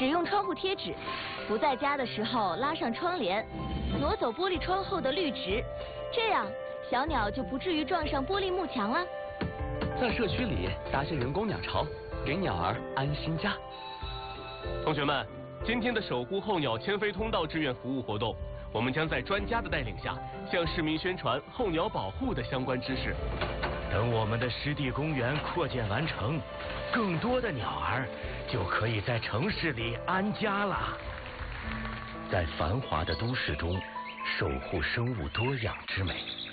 使用窗户贴纸，不在家的时候拉上窗帘，挪走玻璃窗后的绿植，这样小鸟就不至于撞上玻璃幕墙了。 在社区里搭些人工鸟巢，给鸟儿安心家。 同学们，今天的守护候鸟迁飞通道志愿服务活动，我们将在专家的带领下，向市民宣传候鸟保护的相关知识。 等我们的湿地公园扩建完成，更多的鸟儿就可以在城市里安家了。在繁华的都市中，守护生物多样之美。